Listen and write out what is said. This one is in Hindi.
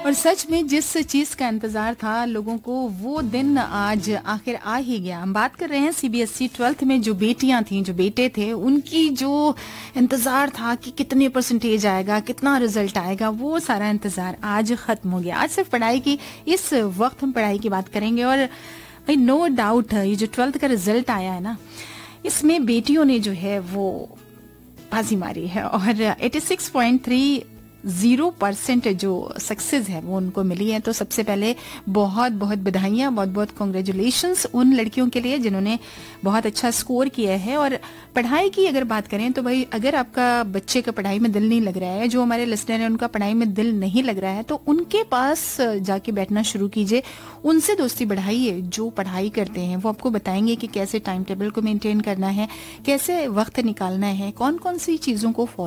और सच में जिस चीज का इंतजार था लोगों को वो दिन आज आखिर आ ही गया। हम बात कर रहे हैं सीबीएसई 12th में जो बेटियां थीं, जो बेटे थे, उनकी जो इंतजार था कि कितने परसेंटेज आएगा, कितना रिजल्ट आएगा, वो सारा इंतजार आज खत्म हो गया। आज सिर्फ पढ़ाई की, इस वक्त हम पढ़ाई की बात करेंगे। और भाई नो डाउट ये जो 12th का रिजल्ट आया है ना, इसमें बेटियों ने जो है वो बाजी मारी है और 86.30% जो सक्सेस है वो उनको मिली है। तो सबसे पहले बहुत बहुत बधाइयां, बहुत बहुत कॉन्ग्रेचुलेशंस उन लड़कियों के लिए जिन्होंने बहुत अच्छा स्कोर किया है। और पढ़ाई की अगर बात करें तो भाई अगर आपका बच्चे का पढ़ाई में दिल नहीं लग रहा है, जो हमारे लिसनर है उनका पढ़ाई में दिल नहीं लग रहा है, तो उनके पास जाके बैठना शुरू कीजिए, उनसे दोस्ती बढ़ाइए। जो पढ़ाई करते हैं वो आपको बताएंगे कि कैसे टाइम टेबल को मेंटेन करना है, कैसे वक्त निकालना है, कौन कौन सी चीजों को